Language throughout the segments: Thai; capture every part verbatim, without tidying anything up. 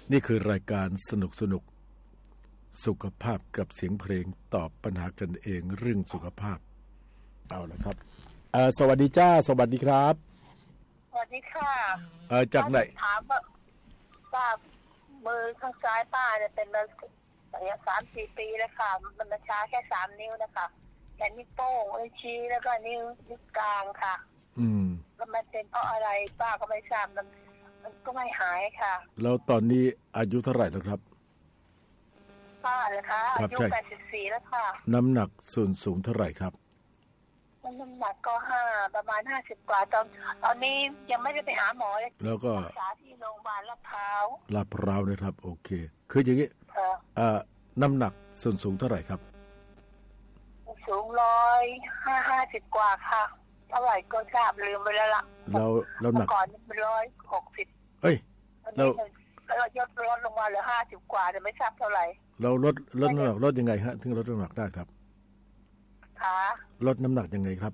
นี่คือรายการสนุกสนุกสุขภาพกับเสียงเพลงตอบปัญหากันเองเรื่องสุขภาพเอาละครับเอ่อสวัสดีจ้าสวัสดีครับสวัสดีค่ะเอ่อจากไหนถามว่าป้ามือข้างซ้ายป้าเนี่ยเป็นมาอย่างเงี้ยสามสี่ปีแล้วค่ะมันมาช้าแค่สามนิ้วนะคะแต่นิ้วโป้งนิ้วชี้แล้วก็นิ้วนิ้วกลางค่ะอืมแล้วมันเป็นเพราะอะไรป้าก็ไม่ทราบมันมันก็ไม่หายค่ะแล้วตอนนี้อายุเท่าไหร่แล้วครับป้าเลยค่ะอายุแปดสิบสี่แล้วค่ะน้ำหนักส่วนสูงเท่าไหร่ครับน้ำหนักก็ห้าประมาณห้าสิบกว่าตอนตอนนี้ยังไม่ได้ไปหาหมอเลยแล้วก็รักษาที่โรงพยาบาลลาดพร้าวลาดพร้าวนะครับโอเคคืออย่างนี้เอ่อน้ำหนักส่วนสูงเท่าไหร่ครับสูงร้อยห้าห้าสิบกว่าค่ะเท่าไหร่ก็ทราบลืมไปแล้วล่ะเราเราหนักก่อนเป็นร้อยหกสิบเอ้ยเราเรายดลดลงมาเหลือห้าสิบกว่าแต่ไม่ทราบเท่าไหร่เราลดลดน้ำหนักลดยังไงฮะถึงลดน้ำหนักได้ครับค่ะลดน้ำหนักยังไงครับ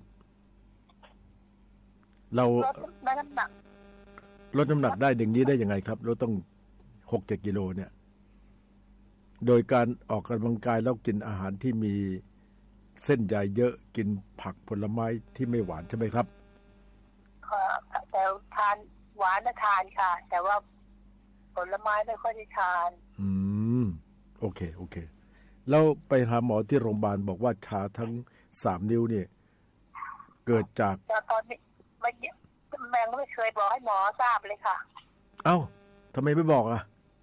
เราลดน้ำหนักลดน้ำหนักได้อย่างนี้ได้ยังไงครับเราต้องหกเจ็ดกิโลเนี่ยโดยการออกกำลังกายแล้วกินอาหารที่มีเส้นใยเยอะกินผักผลไม้ที่ไม่หวานใช่ไหมครับค่ะแต่ทานหวานนะทานค่ะแต่ว่าผลไม้ไม่ค่อยได้ทานอืมโอเคโอเคแล้วไปหาหมอที่โรงพยาบาลบอกว่าชาทั้งสามนิ้วเนี่ยเกิดจากตอนนี้ไม่แม่ไม่เคยบอกให้หมอทราบเลยค่ะเอ้าทำไมไม่บอกอ่ะ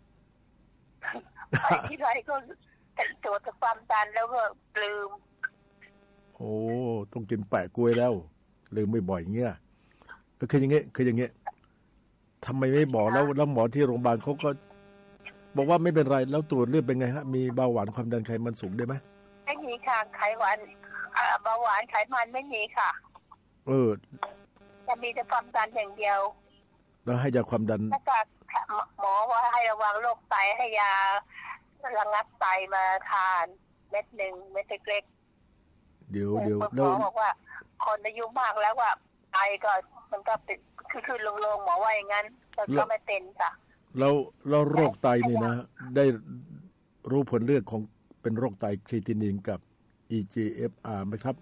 ไปที่ไรก็ตรวจความดันแล้วก็ลืมโอ้ต้องกินแปะกล้วยแล้วลืมไม่บ่อยเงี้ยคืออย่างเงี้ยคืออย่างเงี้ยทำไมไม่บอกแล้วแล้วหมอที่โรงพยาบาลเขาก็บอกว่าไม่เป็นไรแล้วตรวจเลือดเป็นไงฮะมีเบาหวานความดันไขมันสูงได้ไหมไม่มีค่ะไขหวานเบาหวานไขมันไม่มีค่ะเออจะมีแต่ความดันอย่างเดียวแล้วให้ยาความดันแล้วก็หมอว่าให้ระวังโรคไตให้ยาระงับไตมาทานเม็ดหนึ่งเม็ดเล็กเดี๋ยวเดี๋ยวหมอบอกว่าคนอายุมากแล้วว่าไตก็มันก็เป็นคือคือลงๆหมอว่าอย่างนั้นแต่ก็ไม่เป็นค่ะแล้วแล้วโรคไตนี่นะได้รู้ผลเลือดของเป็นโรคไตครีตินินกับ อี จี เอฟ อาร์ ไหมครับ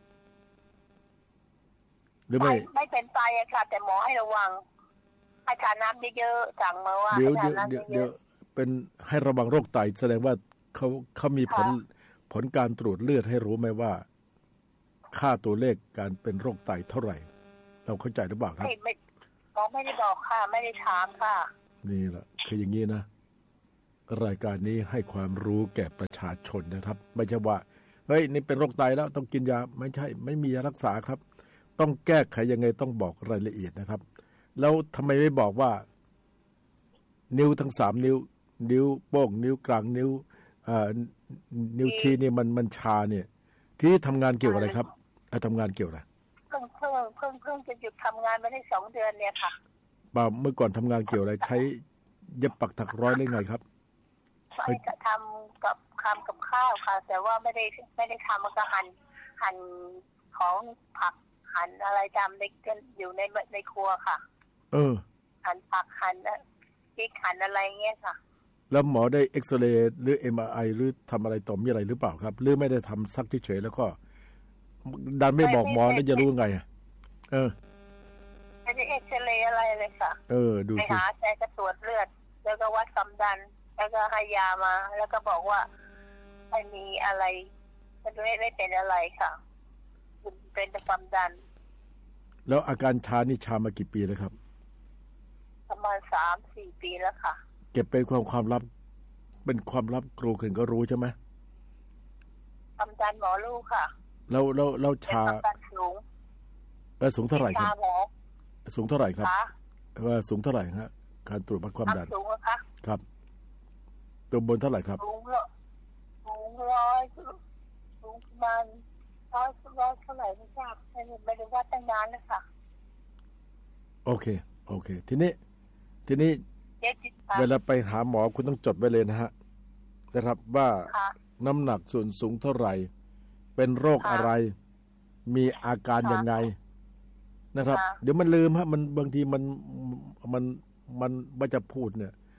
หรือไม่ไม่เป็นไตอะค่ะแต่หมอให้ระวังให้ทานน้ำเยอะๆสั่งมาว่าเดี๋ยวเดี๋ยวเดี๋ยวเดี๋ยวเป็นให้ระวังโรคไตแสดงว่าเขาเขามีผลผลการตรวจเลือดให้รู้ไหมว่าค่าตัวเลขการเป็นโรคไตเท่าไหร่เราเข้าใจหรือเปล่าครับไม่หมอไม่ได้บอกค่ะไม่ได้ถามค่ะนี่แหละคืออย่างนี้นะรายการนี้ให้ความรู้แก่ประชาชนนะครับไม่ใช่ว่าเฮ้ยนี่เป็นโรคไตแล้วต้องกินยาไม่ใช่ไม่มียารักษาครับต้องแก้ไขยังไงต้องบอกรายละเอียดนะครับแล้วทำไมไม่บอกว่านิ้วทั้งสามนิ้วนิ้วโป้งนิ้วกลางนิ้วอ่านิ้วชี้นี่มันมันชาเนี่ยที่ทำงานเกี่ยวอะไรครับทำงานเกี่ยวอะไรเพิ่งเพิ่งเพิ่งเพิ่งจะหยุดทำงานมาได้สองเดือนเนี่ยค่ะบ่าเมื่อก่อนทำงานเกี่ยวอะไรใช้เย็บปักถักร้อยได้ไงครับไม่จะทำกับทำกับข้าวค่ะแต่ว่าไม่ได้ไม่ได้ทำมันก็หั่นหั่นของผักหั่นอะไรตามในอยู่ในในครัวค่ะเออหั่นผักหั่นพริกหั่นอะไรเงี้ยค่ะแล้วหมอได้เอ็กซเรย์หรือ เอ็ม อาร์ ไอ หรือทำอะไรต่อมีอะไรหรือเปล่าครับหรือไม่ได้ทำซักเฉยๆแล้วก็ดันไม่บอกหมอแล้วจะรู้ไงเออไม่ได้เอ็กซเรย์อะไรเลยค่ะเออดูสิไปหาแต่จะตรวจเลือดแล้วก็วัดความดันแล้วก็ให้ยามาแล้วก็บอกว่าไม่มีอะไรมันไม่ไม่เป็นอะไรค่ะเป็นแต่ความดันแล้วอาการชานี่ชามากี่ปีแล้วครับประมาณสามสี่ปีแล้วค่ะเก็บเป็นความความลับเป็นความลับครูคนก็รู้ใช่ไหมความดันหมอรู้ค่ะแล้วแล้วแล้วชาความดันสูงเออสูงเท่าไหร่ครับสูงเท่าไหร่ครับว่าสูงเท่าไหร่ฮะการตรวจวัดความดันสูงอะคะครับตัวบนเท่าไหร่ครับสูงสูงร้อยสูงประมาณร้อยร้อยเท่าไหร่ไม่ทราบไม่ไม่ได้วัดตั้งนานแล้วค่ะโอเคโอเคทีนี้ทีนี้เวลาไปหาหมอคุณต้องจดไว้เลยนะฮะนะครับว่าน้ำหนักส่วนสูงเท่าไหร่เป็นโรคอะไรมีอาการยังไงนะครับเดี๋ยวมันลืมฮะมันบางทีมันมันมันว่าจะพูดเนี่ย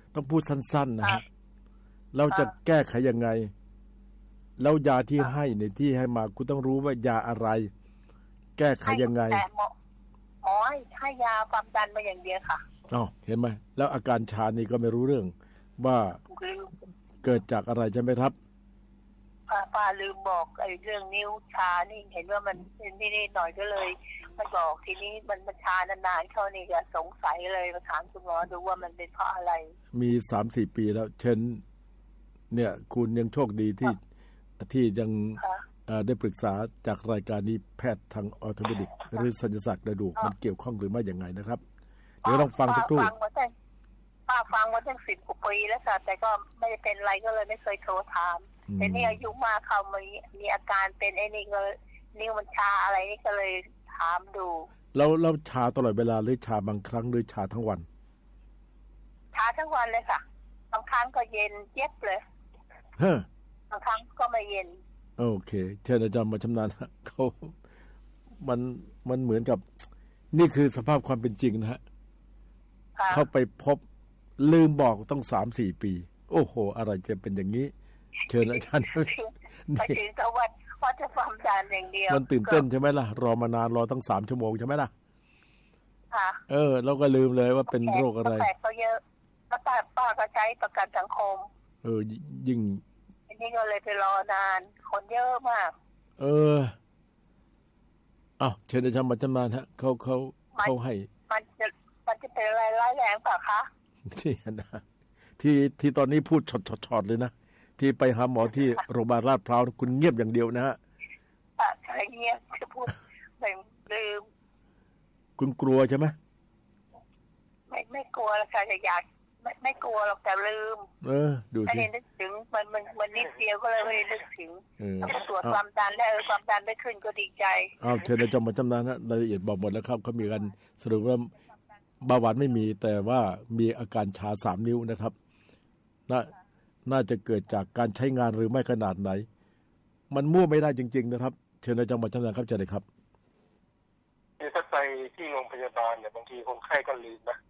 ต้องพูดสั้นๆนะฮะเราจะแก้ไขยังไงแล้วยาที่ให้ในที่ให้มาคุณต้องรู้ว่ายาอะไรแก้ไขยังไงหมอหมอให้ให้ยาความดันมาอย่างเดียวค่ะอ๋อเห็นไหมแล้วอาการชานี่ก็ไม่รู้เรื่องว่าเกิดจากอะไรใช่ไหมครับป้าป้าลืมบอกไอ้เรื่องนิ้วชานี่เห็นว่ามันนิดๆหน่อยก็เลยไม่บอกทีนี้มันมันชานานๆเขานี่ก็สงสัยเลยมาถามคุณหมอดูว่ามันเป็นเพราะอะไรมี สามสี่ ปีแล้วเช่นเนี่ยคุณยังโชคดีที่ที่ยังได้ปรึกษาจากรายการนี้แพทย์ทางออร์โทペดิกหรือศัลยศาสตร์กระดูกมันเกี่ยวข้องหรือไม่อย่างไงนะครับเดี๋ยวลองฟังสักครู่ป้าฟังมาตั้งสิบกว่าปีแล้วค่ะแต่ก็ไม่ได้เป็นอะไรก็เลยไม่เคยโทรถามแต่นี่อายุมากเขามีมีอาการเป็นไอ้นี่ก็นิ้วมันชาอะไรนี่ก็เลยถามดูแล้วแล้วชาตลอดเวลาหรือชาบางครั้งหรือชาทั้งวันชาทั้งวันเลยค่ะบางครั้งก็เย็นเจ็บเลยฮะบางครั้งก็ไม่เย็นโอเคเชิญอาจารย์มาชำนาญเขามันมันเหมือนกับนี่คือสภาพความเป็นจริงนะฮะเข้าไปพบลืมบอกต้องสามสี่ปีโอ้โหอะไรจะเป็นอย่างนี้เชิญอาจารย์ไปถึงจังหวัดว่าจะความดันอย่างเดียวมันตื่นเต้นใช่ไหมล่ะรอมานานรอตั้งสามชั่วโมงใช่ไหมล่ะค่ะเออเราก็ลืมเลยว่าเป็นโรคอะไรแต่ก็เยอะแล้วป้าป้าก็ใช้ประกันสังคมเออยิ่งอันนี้ก็เลยไปรอนานคนเยอะมากเอออ้าวเชิญอาจารย์มาชำนาญฮะเขาเขาเขาให้มันจะมันจะเป็นอะไรร้ายแรงเปล่าคะที่นะที่ที่ตอนนี้พูดช็อตๆเลยนะที่ไปหาหมอที่โรงพยาบาลลาดพร้าวคุณเงียบอย่างเดียวนะฮะใช่เงียบจะพูดไม่ลืมคุณกลัวใช่ไหมไม่ไม่กลัวแล้วค่ะอยากไม่ไม่กลัวหรอกแต่ลืมเออดูสิไม่ได้นึกถึงมันมันมันนิดเดียวก็เลยไม่ได้นึกถึงต้องตรวจความดันได้เออความดันไม่ขึ้นก็ดีใจอ้าวเชิญอาจารย์มาชำนาญนะรายละเอียดบอกหมดแล้วครับเขามีการสรุปว่าเบาหวานไม่มีแต่ว่ามีอาการชาสามนิ้วนะครับน่าน่าจะเกิดจากการใช้งานหรือไม่ขนาดไหนมันมั่วไม่ได้จริงๆนะครับเชิญอาจารย์มาชำนาญครับเชิญเลยครับถ้าไปที่โรงพยาบาลเนี่ยบางทีคนไข้ก็ลืมนะ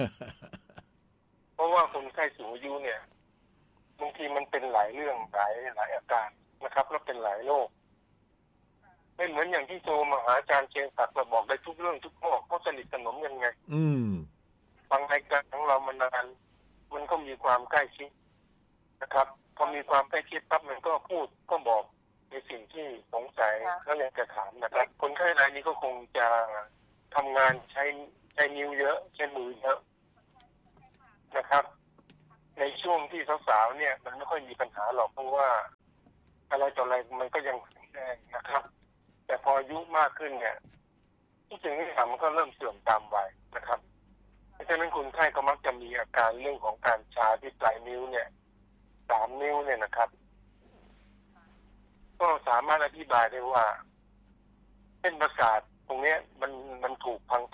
เพราะว่าคนไข้สูงอายุเนี่ยบางทีมันเป็นหลายเรื่องหลายหลายอาการนะครับแล้วเป็นหลายโรคไม่เหมือนอย่างที่โทรมาหาอาจารย์เชียงศักดิ์เราบอกได้ทุกเรื่องทุกข้อก็สนิทสนมกันไงอืมฟังรายการของเรามานานมันก็มีความใกล้ชิดนะครับพอมีความใกล้ชิดปั๊บมันก็พูดก็บอกในสิ่งที่สงสัยแล้วอยากจะถามนะครับคนไข้รายนี้ก็คงจะทำงานใช้ใช้นิ้วเยอะใช้มือเยอะนะครับในช่วงที่สาวๆเนี่ยมันไม่ค่อยมีปัญหาหรอกเพราะว่าอะไรต่ออะไรมันก็ยังแรงนะครับแต่พออายุมากขึ้นเนี่ยที่จริงที่ทำมันก็เริ่มเสื่อมตามวัยนะครับเพราะฉะนั้นคนไข้ก็มักจะมีอาการเรื่องของการชาที่ปลายนิ้วเนี่ยสามนิ้วเนี่ยนะครับก็สามารถอธิบายได้ว่าเส้นประสาทตรงนี้มันมันถูกพัง